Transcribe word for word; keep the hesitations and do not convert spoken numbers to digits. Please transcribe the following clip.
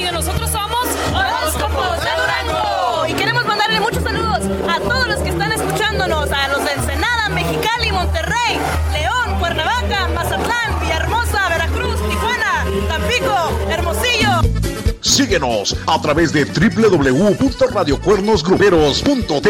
Radio. Nosotros somos Horóscopos de Durango. Y queremos mandarle muchos saludos a todos los que están escuchándonos, a los de Ensenada, Mexicali, Monterrey, León, Cuernavaca, Mazatlán, Villahermosa, Veracruz, Tijuana, Tampico, Hermosillo. Síguenos a través de doble u doble u doble u punto radio cuernos gruperos punto t v.